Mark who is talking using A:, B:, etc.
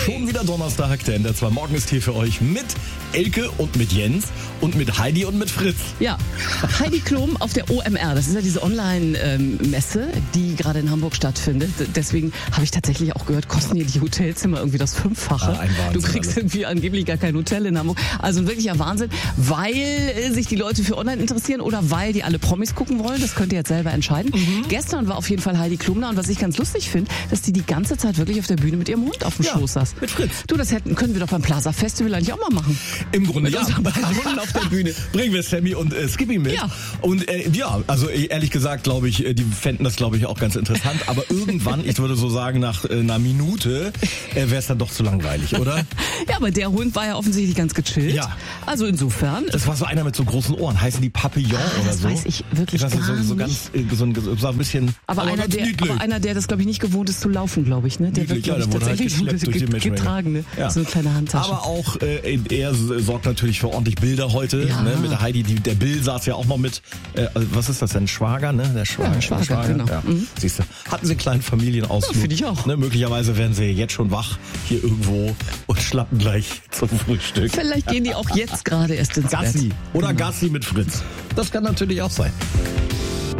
A: Schon wieder Donnerstag, der NDR2 Morgen ist hier für euch mit Elke und mit Jens und mit Heidi und mit Fritz.
B: Ja, Heidi Klum auf der OMR, das ist ja diese Online-Messe, die gerade in Hamburg stattfindet. Deswegen habe ich tatsächlich auch gehört, kosten hier die Hotelzimmer irgendwie das 5-fache.
A: Ein Wahnsinn,
B: du kriegst irgendwie angeblich gar kein Hotel in Hamburg. Also ein wirklicher Wahnsinn, weil sich die Leute für Online interessieren oder weil die alle Promis gucken wollen. Das könnt ihr jetzt selber entscheiden. Gestern war auf jeden Fall Heidi Klum da und was ich ganz lustig finde, dass die ganze Zeit wirklich auf der Bühne mit ihrem Hund auf dem Schoß saß.
A: Mit Fritz.
B: Du, das können wir doch beim Plaza Festival eigentlich auch mal machen.
A: Im Grunde ja.
B: Mit unseren Hunden auf der Bühne.
A: Bringen wir Sammy und Skippy mit.
B: Ja.
A: Und also ehrlich gesagt, glaube ich, die fänden das, glaube ich, auch ganz interessant. Aber irgendwann, ich würde so sagen, nach einer Minute wäre es dann doch zu langweilig, oder?
B: Ja, aber der Hund war ja offensichtlich ganz gechillt.
A: Ja.
B: Also insofern.
A: Das war so einer mit so großen Ohren. Heißen die Papillon oder
B: das
A: so?
B: weiß ich wirklich
A: das ist
B: gar
A: so
B: nicht.
A: ganz, so ein bisschen...
B: Aber einer, der das, glaube ich, nicht gewohnt ist zu laufen, glaube ich. Ne? Der wird, glaube ich, tatsächlich getragen. Ne?
A: Ja.
B: So eine kleine Handtasche.
A: Aber auch er sorgt natürlich für ordentlich Bilder heute.
B: Ja.
A: Ne? Mit der Heidi, der Bill saß ja auch noch mit. Was ist das denn? Schwager, ne? Der Schwager,
B: genau.
A: Ja. Siehst du, hatten sie einen kleinen Familienausflug.
B: Ja, finde ich auch.
A: Ne? Möglicherweise werden sie jetzt schon wach hier irgendwo und schlappen gleich zum Frühstück.
B: Vielleicht gehen die auch jetzt gerade erst ins
A: Gassi
B: Bett.
A: oder Gassi mit Fritz. Das kann natürlich auch sein.